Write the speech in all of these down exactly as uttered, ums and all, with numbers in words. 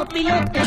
sopilotes.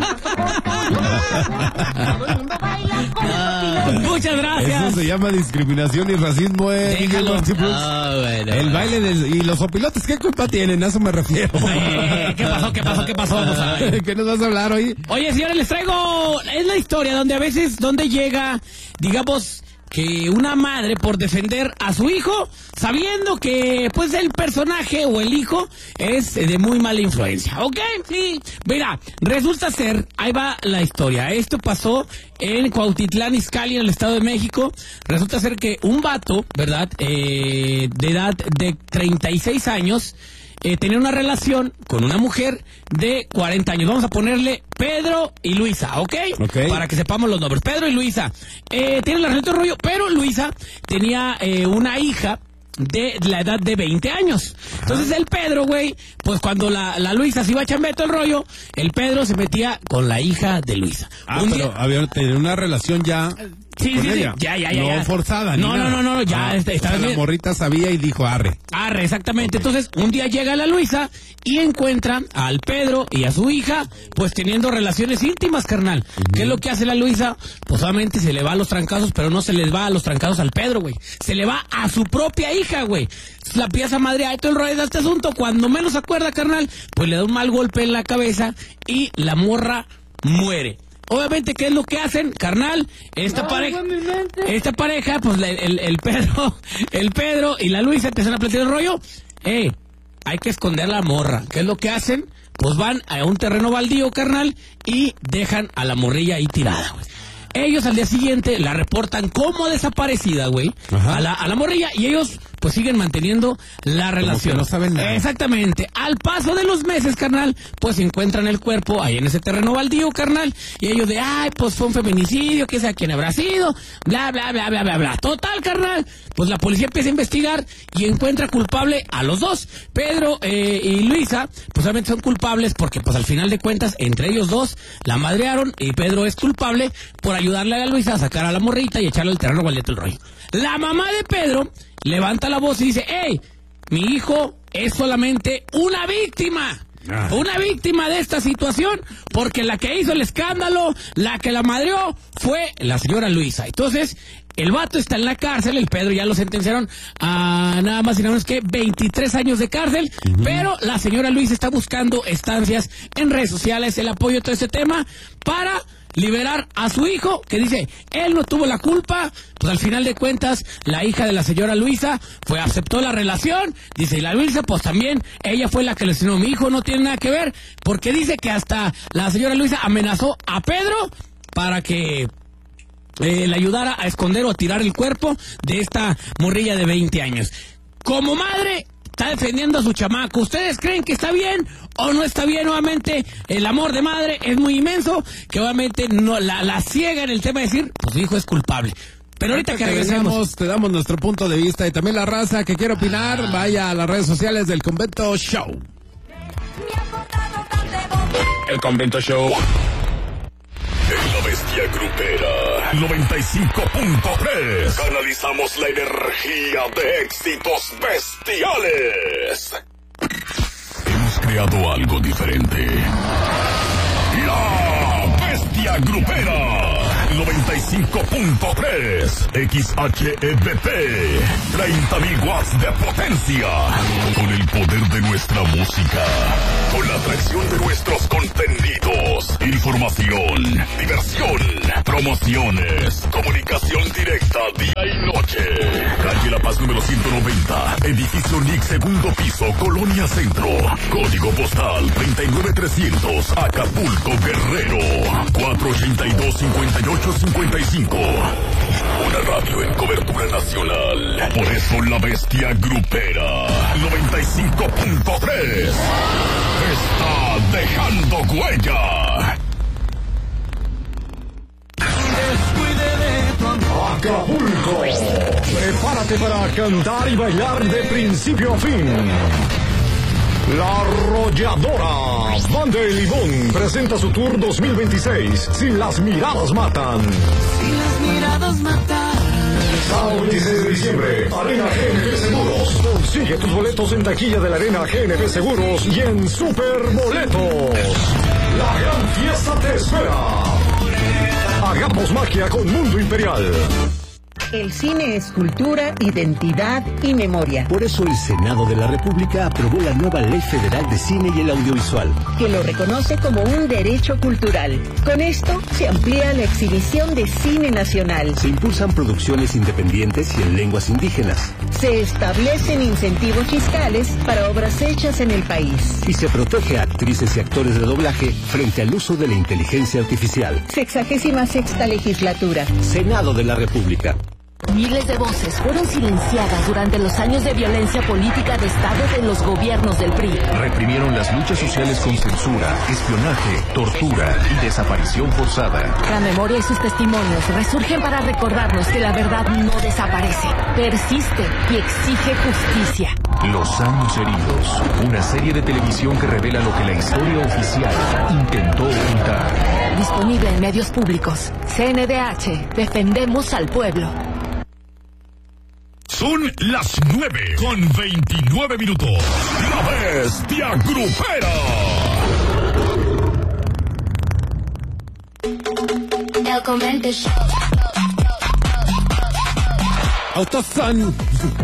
Todo el mundo baila con sopilotes. Muchas gracias. Eso se llama discriminación y racismo, eh. Déjalo. Miguel Brooks. Ah, bueno, El bueno. baile de, y los opilotes, ¿qué culpa tienen? A eso me refiero. Eh, ¿Qué pasó? ¿Qué pasó? ¿Qué pasó? Vamos a ver. ¿Qué nos vas a hablar hoy? Oye, señores, les traigo... Es la historia donde a veces, donde llega, digamos, que una madre por defender a su hijo, sabiendo que, pues, el personaje o el hijo es de muy mala influencia, ¿ok? Sí. Mira, resulta ser, ahí va la historia. Esto pasó en Cuautitlán Izcalli, en el Estado de México. Resulta ser que un vato, ¿verdad?, eh, de edad de treinta y seis años... Eh, tenía una relación con una mujer de cuarenta años. Vamos a ponerle Pedro y Luisa, ¿ok? Ok. Para que sepamos los nombres. Pedro y Luisa. Eh, tienen la relación de rollo, pero Luisa tenía eh, una hija de la edad de veinte años. Entonces el Pedro, güey, pues cuando la, la Luisa se iba a chambear todo el rollo, el Pedro se metía con la hija de Luisa. Ah, Un pero día- había tenido una relación ya. Sí, con sí, sí. ella. Ya, ya, ya. No ya. forzada, ni No, no, nada. no, no, ya Ah, está, o está sea, la bien. morrita sabía y dijo, arre. Arre, exactamente. Entonces, un día llega la Luisa y encuentra al Pedro y a su hija, pues teniendo relaciones íntimas, carnal. ¿Qué es lo que hace la Luisa? Pues solamente se le va a los trancazos, pero no se les va a los trancazos al Pedro, güey. Se le va a su propia hija, güey. La pieza madre a todo el rollo de este asunto. Cuando menos se acuerda, carnal, pues le da un mal golpe en la cabeza y la morra muere. Obviamente, ¿qué es lo que hacen, carnal? Esta pareja, esta pareja, pues la- el, el Pedro, el Pedro y la Luisa te hacen a platicar el rollo. Eh, hay que esconder la morra. ¿Qué es lo que hacen? Pues van a un terreno baldío, carnal, y dejan a la morrilla ahí tirada, güey. Ellos al día siguiente la reportan como desaparecida, güey, Ajá. a la, a la morrilla, y ellos pues siguen manteniendo la relación. que no saben nada. Exactamente. Al paso de los meses, carnal, pues encuentran el cuerpo ahí en ese terreno baldío, carnal, y ellos de, ay, pues fue un feminicidio, que sea quién habrá sido, bla, bla, bla, bla, bla, bla. Total, carnal, pues la policía empieza a investigar y encuentra culpable a los dos. Pedro eh, y Luisa, pues obviamente son culpables porque, pues al final de cuentas, entre ellos dos la madrearon y Pedro es culpable por ayudarle a la Luisa a sacar a la morrita y echarle al terreno baldío el rollo. La mamá de Pedro levanta la voz y dice, hey, mi hijo es solamente una víctima. Ah. Una víctima de esta situación, porque la que hizo el escándalo, la que la madreó, fue la señora Luisa. Entonces, el vato está en la cárcel, el Pedro ya lo sentenciaron a nada más y nada menos que veintitrés años de cárcel, uh-huh. Pero la señora Luisa está buscando estancias en redes sociales, el apoyo de todo este tema, para liberar a su hijo, que dice, él no tuvo la culpa. Pues al final de cuentas, la hija de la señora Luisa fue, aceptó la relación, dice, y la Luisa, pues también, ella fue la que le enseñó, mi hijo no tiene nada que ver, porque dice que hasta la señora Luisa amenazó a Pedro para que eh, le ayudara a esconder o a tirar el cuerpo de esta morrilla de veinte años. Como madre, está defendiendo a su chamaco. ¿Ustedes creen que está bien o no está bien? Obviamente, el amor de madre es muy inmenso, que obviamente no la, la ciega en el tema de decir, pues su hijo es culpable. Pero ahorita que regresemos, te damos nuestro punto de vista y también la raza que quiere opinar, ah. vaya a las redes sociales del Convento Show. El Convento Show. En la bestia grupera noventa y cinco punto tres canalizamos la energía de éxitos bestiales. Hemos creado algo diferente. La bestia grupera noventa y cinco punto tres X H E B P, treinta mil watts de potencia, con el poder de nuestra música, con la atracción de nuestros contenidos, información, diversión, promociones, comunicación directa día y noche. Calle La Paz número ciento noventa, edificio N I C, segundo piso, Colonia Centro, código postal treinta y nueve trescientos, Acapulco, Guerrero, cuatro ochenta y dos, cincuenta y ocho cincuenta y cinco. Una radio en cobertura nacional. Por eso la bestia grupera noventa y cinco punto tres está dejando huella. Acapulco, prepárate para cantar y bailar de principio a fin. La Arrolladora, Banda El Limón, presenta su tour dos mil veintiséis, Si las miradas matan. Si las miradas matan. Sábado veintiséis de diciembre, Arena G N P Seguros. Consigue tus boletos en taquilla de la Arena G N P Seguros y en Super Boletos. La gran fiesta te espera. Hagamos magia con Mundo Imperial. El cine es cultura, identidad y memoria. Por eso el Senado de la República aprobó la nueva Ley Federal de Cine y el Audiovisual, que lo reconoce como un derecho cultural. Con esto se amplía la exhibición de cine nacional. Se impulsan producciones independientes y en lenguas indígenas. Se establecen incentivos fiscales para obras hechas en el país. Y se protege a actrices y actores de doblaje frente al uso de la inteligencia artificial. Sexagésima sexta legislatura. Senado de la República. Miles de voces fueron silenciadas durante los años de violencia política de Estado de los gobiernos del P R I. Reprimieron las luchas sociales con censura, espionaje, tortura y desaparición forzada. La memoria y sus testimonios resurgen para recordarnos que la verdad no desaparece, persiste y exige justicia. Los años heridos, una serie de televisión que revela lo que la historia oficial intentó ocultar. Disponible en medios públicos. C N D H, defendemos al pueblo. Son las nueve con veintinueve minutos. La Bestia Grupera. El Convento Show. Autoson.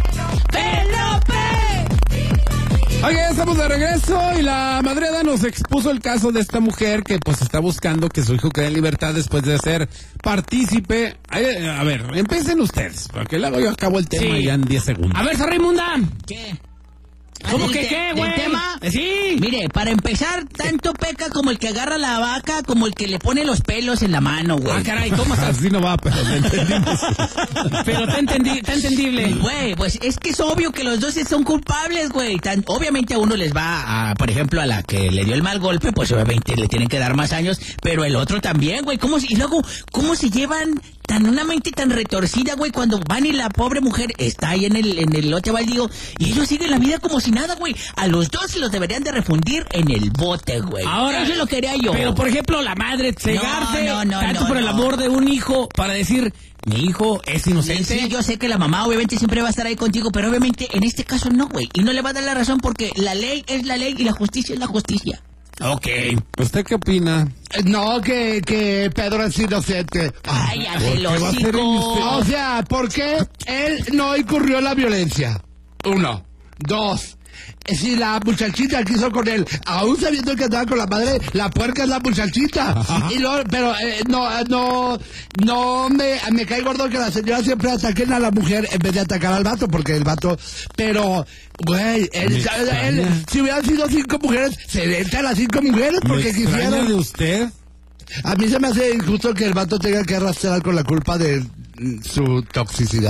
Ok, estamos de regreso y la madreda nos expuso el caso de esta mujer que pues está buscando que su hijo quede en libertad después de ser partícipe. Ay, a ver, empiecen ustedes, porque luego yo acabo el tema Sí. ya en diez segundos. A ver, Sarrimunda. ¿Qué? ¿Cómo ¿Del que te- qué, del güey? tema? Eh, Sí. Mire, para empezar, tanto peca como el que agarra la vaca, como el que le pone los pelos en la mano, güey. Ah, caray, ¿cómo estás? Así no va, pero me entendimos. Pero está, entendi- está entendible. Güey, pues es que es obvio que los dos son culpables, güey. Tan- obviamente a uno les va a, por ejemplo, a la que le dio el mal golpe, pues obviamente le tienen que dar más años, pero el otro también, güey. ¿Cómo se- y luego, ¿cómo se llevan tan una mente tan retorcida, güey, cuando van y la pobre mujer está ahí en el, en el lote baldío y ellos siguen la vida como si nada, güey? A los dos se los deberían de refundir en el bote, güey. Ahora, eso lo quería yo. Pero, por ejemplo, la madre cegarse No, no, no, tanto no, por el no. amor de un hijo para decir, mi hijo es inocente. Sí, yo sé que la mamá obviamente siempre va a estar ahí contigo, pero obviamente en este caso no, güey. Y no le va a dar la razón porque la ley es la ley y la justicia es la justicia. Ok. ¿Usted qué opina? No, que, que Pedro es inocente. Cállate, los va a ser hijos. O sea, ¿por qué él no incurrió en la violencia? Uno. Dos. Si la muchachita quiso con él, aún sabiendo que andaba con la madre, la puerca es la muchachita. Y luego, pero eh, no, no, no me, me cae gordo que la señora siempre ataquen a la mujer en vez de atacar al vato, porque el vato, pero, güey, él, él, él, si hubieran sido cinco mujeres, se le echan las cinco mujeres porque ¿Me extraña quisieron. de usted? A mí se me hace injusto que el vato tenga que arrastrar con la culpa de mm, su toxicidad.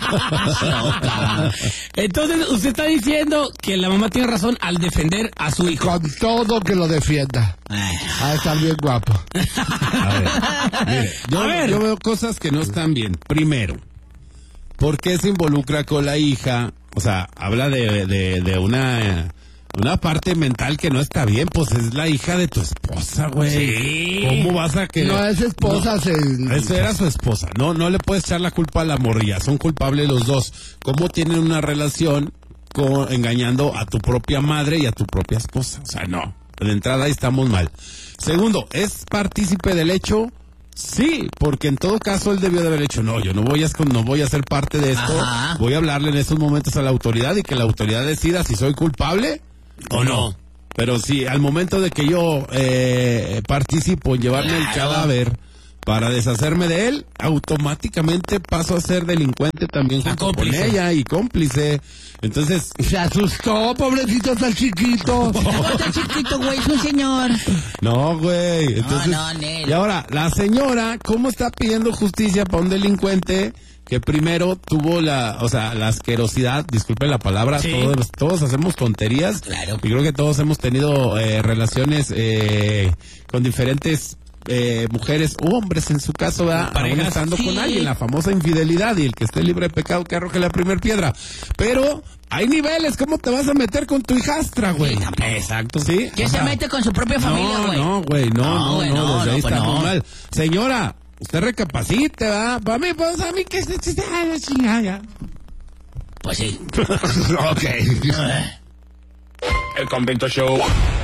Entonces, usted está diciendo que la mamá tiene razón al defender a su hijo. Con todo que lo defienda. A estar bien guapo. A ver, mire, yo, A ver. yo veo cosas que no están bien. Primero, ¿por qué se involucra con la hija? O sea, habla de, de, de una, una parte mental que no está bien. Pues es la hija de tu esposa, güey. Sí. ¿Cómo vas a que No es esposa, No, se- esa era su esposa. No, no le puedes echar la culpa a la morrilla. Son culpables los dos. ¿Cómo tienen una relación con, engañando a tu propia madre y a tu propia esposa? O sea, no. De entrada ahí estamos mal. Segundo, ¿es partícipe del hecho? Sí, porque en todo caso él debió de haber hecho, no, yo no voy a, no voy a ser parte de esto, Ajá. voy a hablarle en estos momentos a la autoridad y que la autoridad decida si soy culpable o no. Pero si al momento de que yo eh, participo en llevarme el cadáver para deshacerme de él, automáticamente paso a ser delincuente también junto con cómplice. ella y cómplice. Entonces, Se asustó, pobrecito, está chiquito. No está chiquito, güey, es un señor. no, güey. Entonces, no, Nel. y ahora, la señora, ¿cómo está pidiendo justicia para un delincuente que primero tuvo la, o sea, la asquerosidad, disculpen la palabra, Sí. todos, todos hacemos tonterías. Claro. Y creo que todos hemos tenido eh, relaciones eh, con diferentes eh, mujeres u hombres en su caso, ¿verdad? Parejas, Aún estando sí. con alguien, la famosa infidelidad, y el que esté libre de pecado que arroje la primer piedra. Pero hay niveles, ¿cómo te vas a meter con tu hijastra, güey? Exacto, sí. ¿Quién O se sea, mete con su propia familia, no, güey? no, güey, no, No, no, güey, no, no, desde no, ahí pues está no. muy mal. Señora, usted recapacite, ¿verdad? Para mí, pues, a mí que se... Ay, la chingada, ya. Pues sí. Ok. El Convento Show.